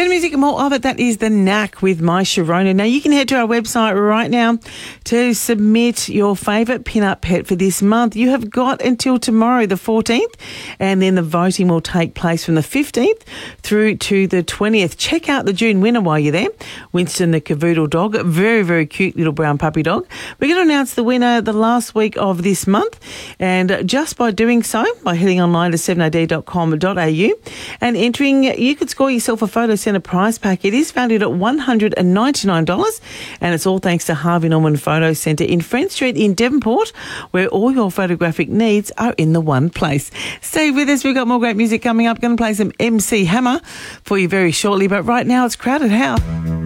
Better music and more of it. That is The Knack with My Sharona. Now, you can head to our website right now to submit your favourite pin-up pet for this month. You have got until tomorrow, the 14th, and then the voting will take place from the 15th through to the 20th. Check out the June winner while you're there. Winston the Cavoodle dog. Very, very cute little brown puppy dog. We're going to announce the winner the last week of this month, and just by doing so, by heading online to 7ad.com.au and entering, you could score yourself a Photo Centre prize pack. It is valued at $199, and it's all thanks to Harvey Norman Photo Centre in Friend Street in Devonport, where all your photographic needs are in the one place. Stay with us. We've got more great music coming up. Going to play some MC Hammer for you very shortly, but right now it's Crowded House.